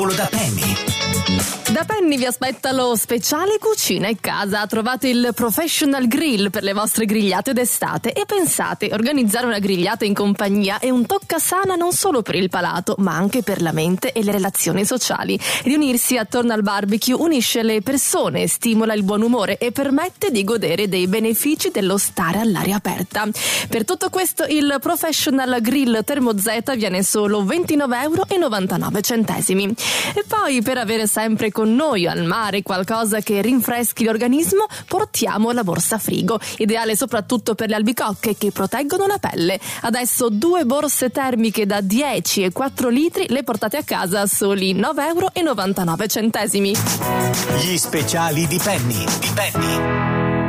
Da Penny. Da Penny vi aspetta lo speciale cucina e casa. Trovate il Professional Grill per le vostre grigliate d'estate e pensate, organizzare una grigliata in compagnia è un toccasana non solo per il palato, ma anche per la mente e le relazioni sociali. Riunirsi attorno al barbecue unisce le persone, stimola il buon umore e permette di godere dei benefici dello stare all'aria aperta. Per tutto questo il Professional Grill Termo Z viene solo €29,99. E poi, per avere sempre con noi al mare qualcosa che rinfreschi l'organismo, portiamo la borsa frigo, ideale soprattutto per le albicocche che proteggono la pelle. Adesso 2 borse termiche da 10 e 4 litri le portate a casa a soli €9,99. Gli speciali di Penny.